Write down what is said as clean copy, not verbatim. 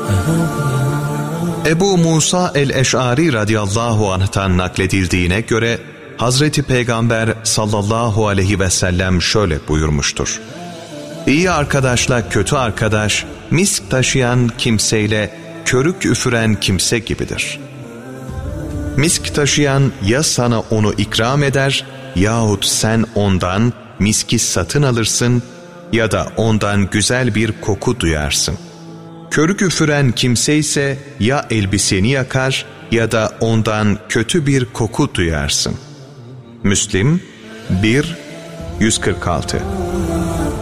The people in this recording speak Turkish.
Ebu Musa el-Eş'ari radıyallahu anh'tan nakledildiğine göre Hazreti Peygamber sallallahu aleyhi ve sellem şöyle buyurmuştur: İyi arkadaşla kötü arkadaş, misk taşıyan kimseyle körük üfüren kimse gibidir. Misk taşıyan ya sana onu ikram eder yahut sen ondan miski satın alırsın ya da ondan güzel bir koku duyarsın. Körük üfüren kimse ise ya elbiseni yakar ya da ondan kötü bir koku duyarsın. Müslim 1-146